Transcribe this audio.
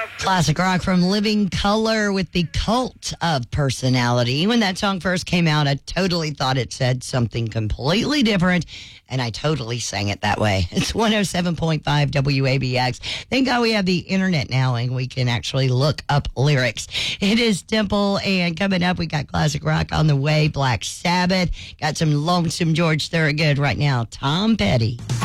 Classic rock from Living Color with the Cult of Personality. When that song first came out, I totally thought it said something completely different, and I totally sang it that way. It's 107.5 WABX. Thank God we have the internet now, and we can actually look up lyrics. It is Dimple, and coming up, we got classic rock on the way, Black Sabbath. Got some Lonesome George Thorogood right now, Tom Petty.